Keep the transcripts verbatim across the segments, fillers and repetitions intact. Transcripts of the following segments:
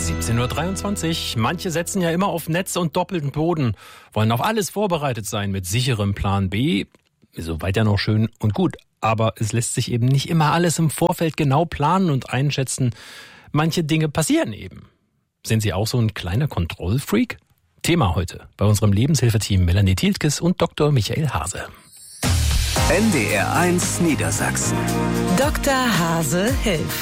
siebzehn Uhr dreiundzwanzig. Manche setzen ja immer auf Netz und doppelten Boden, wollen auf alles vorbereitet sein mit sicherem Plan B. Soweit ja noch schön und gut. Aber es lässt sich eben nicht immer alles im Vorfeld genau planen und einschätzen. Manche Dinge passieren eben. Sind Sie auch so ein kleiner Kontrollfreak? Thema heute bei unserem Lebenshilfeteam Melanie Tieltkes und Doktor Michael Hase. N D R eins Niedersachsen. Doktor Hase hilft.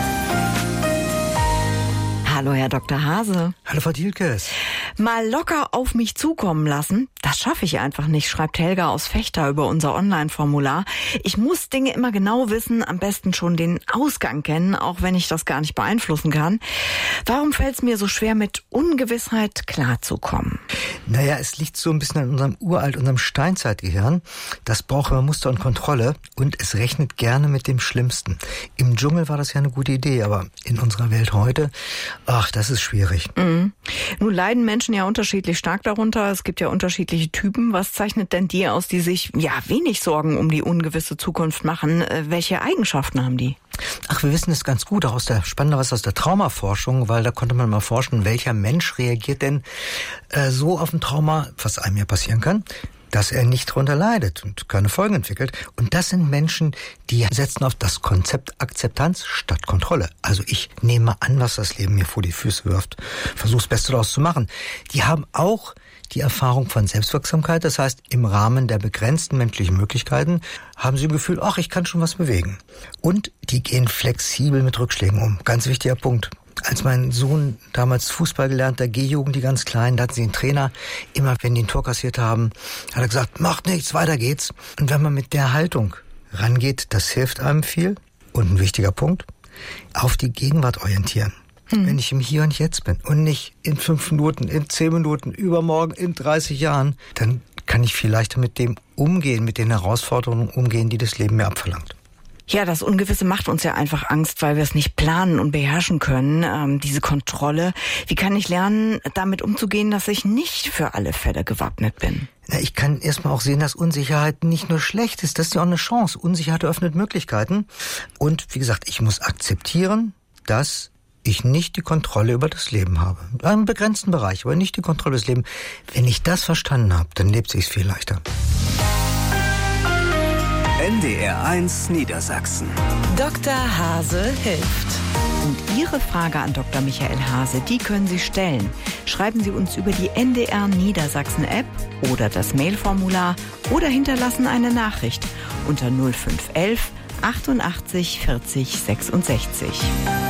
Hallo, Herr Doktor Hase. Hallo, Frau Tieltkes. Mal locker auf mich zukommen lassen, das schaffe ich einfach nicht, schreibt Helga aus Vechta über unser Online-Formular. Ich muss Dinge immer genau wissen, am besten schon den Ausgang kennen, auch wenn ich das gar nicht beeinflussen kann. Warum fällt es mir so schwer, mit Ungewissheit klarzukommen? Naja, es liegt so ein bisschen an unserem uralt, unserem Steinzeitgehirn. Das braucht immer Muster und Kontrolle und es rechnet gerne mit dem Schlimmsten. Im Dschungel war das ja eine gute Idee, aber in unserer Welt heute, ach, das ist schwierig. Mhm. Nun leiden Menschen ja unterschiedlich stark darunter. Es gibt ja unterschiedliche Typen. Was zeichnet denn die aus, die sich ja wenig Sorgen um die ungewisse Zukunft machen? Welche Eigenschaften haben die? Ach, wir wissen es ganz gut, auch aus der spannender was aus der Traumaforschung, weil da konnte man mal forschen, welcher Mensch reagiert denn äh, so auf ein Trauma, was einem ja passieren kann, dass er nicht darunter leidet und keine Folgen entwickelt. Und das sind Menschen, die setzen auf das Konzept Akzeptanz statt Kontrolle. Also ich nehme an, was das Leben mir vor die Füße wirft, versuche das Beste daraus zu machen. Die haben auch die Erfahrung von Selbstwirksamkeit, das heißt, im Rahmen der begrenzten menschlichen Möglichkeiten haben sie ein Gefühl, ach, ich kann schon was bewegen. Und die gehen flexibel mit Rückschlägen um. Ganz wichtiger Punkt. Als mein Sohn damals Fußball gelernt, der G-Jugend, die ganz Kleinen, da hatten sie einen Trainer, immer wenn die ein Tor kassiert haben, hat er gesagt, macht nichts, weiter geht's. Und wenn man mit der Haltung rangeht, das hilft einem viel. Und ein wichtiger Punkt, auf die Gegenwart orientieren. Hm. Wenn ich im Hier und Jetzt bin und nicht in fünf Minuten, in zehn Minuten, übermorgen, in dreißig Jahren, dann kann ich viel leichter mit dem umgehen, mit den Herausforderungen umgehen, die das Leben mir abverlangt. Ja, das Ungewisse macht uns ja einfach Angst, weil wir es nicht planen und beherrschen können, ähm, diese Kontrolle. Wie kann ich lernen, damit umzugehen, dass ich nicht für alle Fälle gewappnet bin? Na, ich kann erstmal auch sehen, dass Unsicherheit nicht nur schlecht ist, das ist ja auch eine Chance. Unsicherheit eröffnet Möglichkeiten. Und wie gesagt, ich muss akzeptieren, dass ich nicht die Kontrolle über das Leben habe. In einem begrenzten Bereich, aber nicht die Kontrolle des Lebens. Wenn ich das verstanden habe, dann lebt sich's viel leichter. N D R eins Niedersachsen. Doktor Hase hilft. Und Ihre Frage an Doktor Michael Hase, die können Sie stellen. Schreiben Sie uns über die N D R Niedersachsen App oder das Mailformular oder hinterlassen eine Nachricht unter null fünf elf achtundachtzig vierzig sechsundsechzig.